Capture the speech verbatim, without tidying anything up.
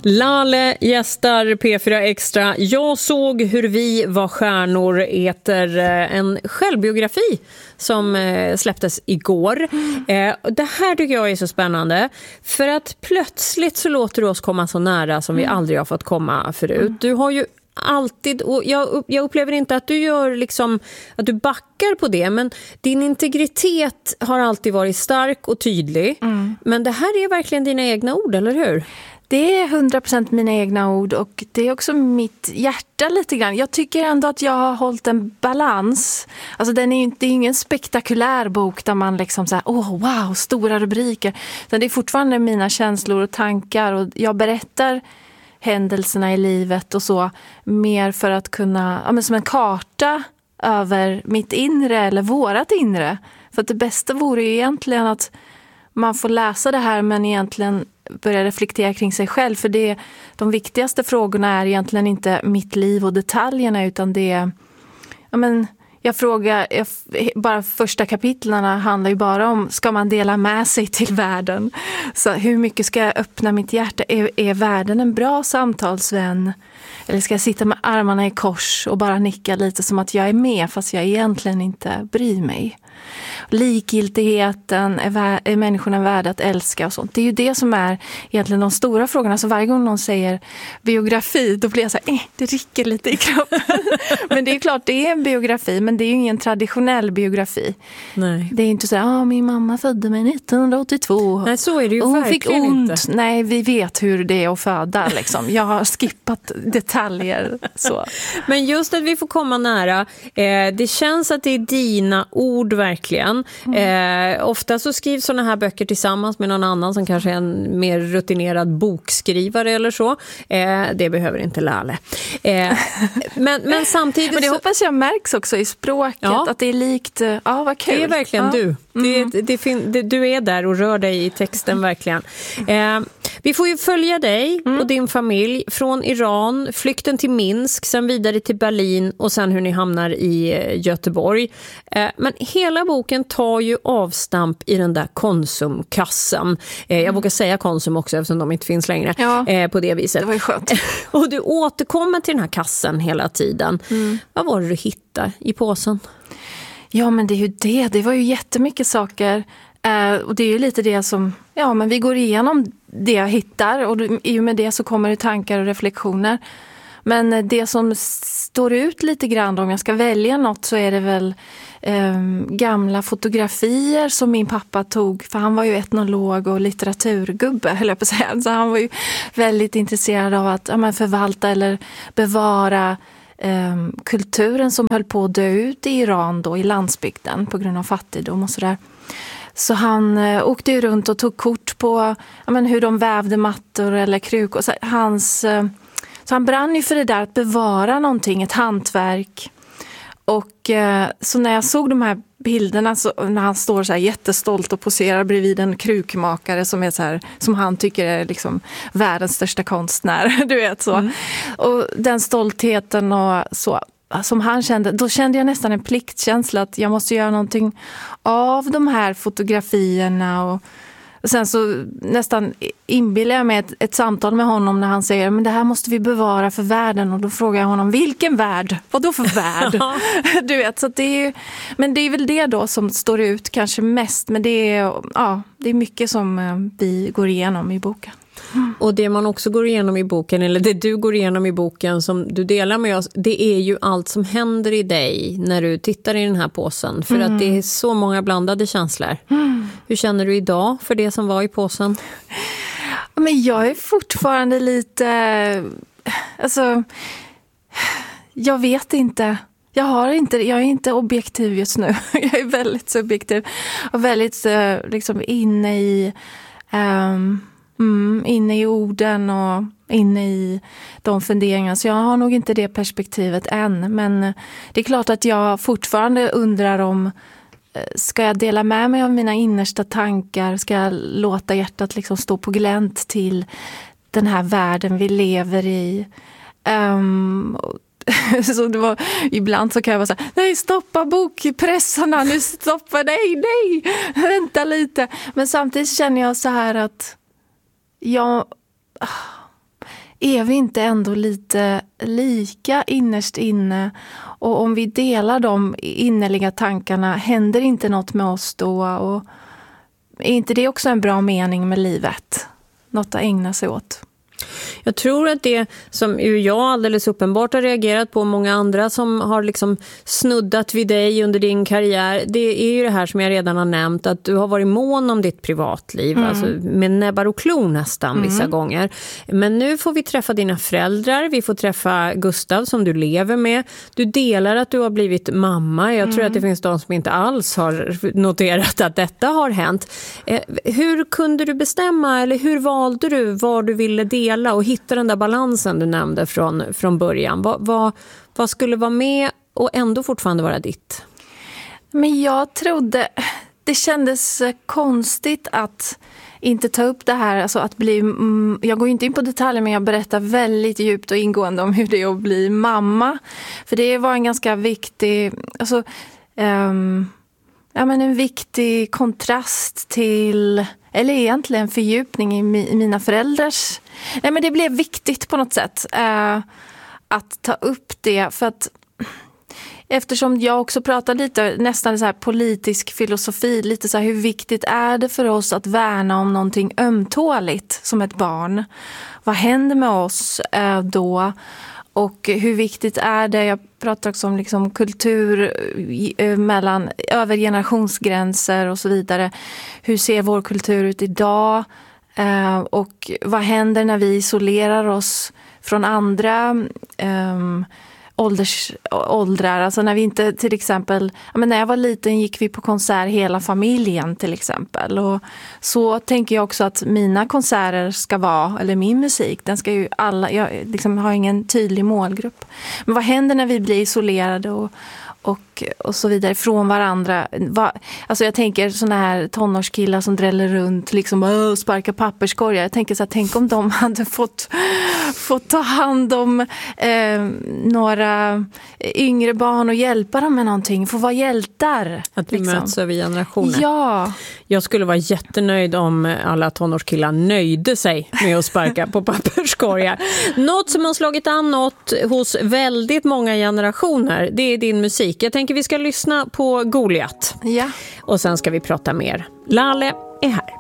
Laleh gästar P fyra Extra. Jag såg hur vi var stjärnor heter en självbiografi som släpptes igår. Mm. Det här tycker jag är så spännande för att plötsligt så låter du oss komma så nära som vi mm. aldrig har fått komma förut. Mm. Du har ju alltid, och jag, jag upplever inte att du gör liksom att du backar på det, men din integritet har alltid varit stark och tydlig. Mm. Men det här är verkligen dina egna ord, eller hur? Det är hundra procent mina egna ord och det är också mitt hjärta lite grann. Jag tycker ändå att jag har hållit en balans. Alltså den är ju inte, det är ingen spektakulär bok där man liksom såhär, åh oh, wow, stora rubriker. Utan det är fortfarande mina känslor och tankar och jag berättar händelserna i livet och så mer för att kunna, ja men som en karta över mitt inre eller vårat inre. För att det bästa vore ju egentligen att man får läsa det här men egentligen börja reflektera kring sig själv. För det, de viktigaste frågorna är egentligen inte mitt liv och detaljerna utan det är, ja men jag frågar, jag, bara första kapitlarna handlar ju bara om, ska man dela med sig till världen? Så hur mycket ska jag öppna mitt hjärta? Är, är världen en bra samtalsvän? Eller ska jag sitta med armarna i kors och bara nicka lite som att jag är med fast jag egentligen inte bryr mig? Likgiltigheten, är, vä- är människorna värda att älska och sånt. Det är ju det som är egentligen de stora frågorna. Så varje gång någon säger biografi, då blir jag så här, eh, det rycker lite i kroppen. Men det är klart, det är en biografi, men det är ju ingen traditionell biografi. Nej. Det är inte så här, ah, min mamma födde mig nittonhundraåttiotvå. Nej, så är det ju hon verkligen fick ont. inte. Nej, vi vet hur det är att föda liksom. Jag har skippat detaljer så. Men just att vi får komma nära, eh, det känns att det är dina ord verkligen. Mm. Eh, ofta så skrivs såna här böcker tillsammans med någon annan som kanske är en mer rutinerad bokskrivare eller så. Eh, det behöver inte Laleh. Eh, men, men samtidigt men det så... hoppas jag märks också i språket, ja. Att det är likt, ja vad kul. Det är verkligen ja. du. Mm. Det, det fin- det, du är där och rör dig i texten verkligen. Eh, vi får ju följa dig mm. och din familj från Iran, flykten till Minsk, sen vidare till Berlin och sen hur ni hamnar i Göteborg. Eh, men hela boken tar ju avstamp i den där Konsumkassen. Eh, jag vågar säga Konsum också eftersom de inte finns längre ja, eh, på det viset. Det var ju skönt. Och du återkommer till den här kassen hela tiden. Mm. Vad var det du hittade i påsen? Ja, men det är ju det. Det var ju jättemycket saker. Eh, och det är ju lite det som, ja men vi går igenom det jag hittar. Och i och med det så kommer det tankar och reflektioner. Men det som står ut lite grann om jag ska välja något så är det väl eh, gamla fotografier som min pappa tog. För han var ju etnolog och litteraturgubbe, höll jag på att säga. Så han var ju väldigt intresserad av att ja, men förvalta eller bevara eh, kulturen som höll på att dö ut i Iran då, i landsbygden på grund av fattigdom och sådär. Så han eh, åkte ju runt och tog kort på ja, men hur de vävde mattor eller krukor. Så hans... Eh, Så han brann ju för det där att bevara någonting, ett hantverk. Och eh, så när jag såg de här bilderna, så, när han står så här jättestolt och poserar bredvid en krukmakare som är så här, som han tycker är liksom världens största konstnär, du vet så. Mm. Och den stoltheten och så som han kände, då kände jag nästan en pliktkänsla att jag måste göra någonting av de här fotografierna och sen så nästan inbillar jag mig ett, ett samtal med honom när han säger men det här måste vi bevara för världen och då frågar jag honom vilken värld? Vad då för värld? Du vet, så att det är ju, men det är väl det då som står ut kanske mest, men det är, ja, det är mycket som vi går igenom i boken. Mm. Och det man också går igenom i boken, eller det du går igenom i boken som du delar med oss, det är ju allt som händer i dig när du tittar i den här påsen. För mm. att det är så många blandade känslor. Mm. Hur känner du idag för det som var i påsen? Men jag är fortfarande lite... Alltså, jag vet inte. Jag, har inte, jag är inte objektiv just nu. Jag är väldigt subjektiv. Och väldigt liksom inne i... Um, Mm, inne i orden och inne i de funderingarna. Så jag har nog inte det perspektivet än. Men det är klart att jag fortfarande undrar om ska jag dela med mig av mina innersta tankar? Ska jag låta hjärtat liksom stå på glänt till den här världen vi lever i? Um, så det var, ibland så kan jag vara så här, nej stoppa bokpressarna, nu stoppa, nej, nej, vänta lite. Men samtidigt känner jag så här att jag, är vi inte ändå lite lika innerst inne? Och om vi delar de innerliga tankarna, händer inte något med oss då? Och är inte det också en bra mening med livet? Något att ägna sig åt? Jag tror att det som jag alldeles uppenbart har reagerat på, många andra som har liksom snuddat vid dig under din karriär, det är ju det här som jag redan har nämnt, att du har varit mån om ditt privatliv, mm. alltså med näbbar och klor nästan vissa mm. gånger. Men nu får vi träffa dina föräldrar, vi får träffa Gustav som du lever med. Du delar att du har blivit mamma. Jag tror mm. att det finns de som inte alls har noterat att detta har hänt. Eh, hur kunde du bestämma, eller hur valde du vad du ville dela och hitta den där balansen du nämnde från, från början? Vad, vad, vad skulle vara med och ändå fortfarande vara ditt? Men jag trodde, det kändes konstigt att inte ta upp det här, alltså att bli, jag går inte in på detaljer men jag berättar väldigt djupt och ingående om hur det är att bli mamma. För det var en ganska viktig, alltså um, ja, men en viktig kontrast till, eller egentligen fördjupning i, mi, i mina föräldrars. Nej, men det blev viktigt på något sätt eh, att ta upp det, för att eftersom jag också pratar lite nästan så här politisk filosofi, lite så här, hur viktigt är det för oss att värna om någonting ömtåligt som ett barn? Vad händer med oss eh, då? Och hur viktigt är det, jag pratar också om liksom kultur mellan, över generationsgränser och så vidare. Hur ser vår kultur ut idag? Eh, och vad händer när vi isolerar oss från andra eh, ålders, åldrar? Alltså när vi inte till exempel, ja, men när jag var liten gick vi på konsert hela familjen till exempel. Och så tänker jag också att mina konserter ska vara, eller min musik, den ska ju alla, jag liksom har ingen tydlig målgrupp. Men vad händer när vi blir isolerade och Och, och så vidare från varandra? Va, alltså jag tänker såna här tonårskillar som dräller runt liksom, och sparkar papperskorgar. Jag tänker så här, tänk om de hade fått, fått ta hand om eh, några yngre barn och hjälpa dem med någonting. Få vara hjältar. Att vi liksom. möts över generationer. Ja. Jag skulle vara jättenöjd om alla tonårskillar nöjde sig med att sparka på papperskorgar. Något som har slagit an något hos väldigt många generationer, det är din musik. Jag tänker vi ska lyssna på Goliat. Ja. Och sen ska vi prata mer. Laleh är här.